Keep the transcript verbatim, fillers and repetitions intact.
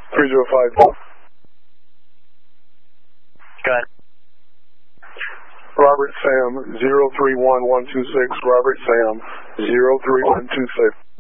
three zero five two. Go ahead. Robert Sam, zero three one one two six, Robert Sam, zero three one two six.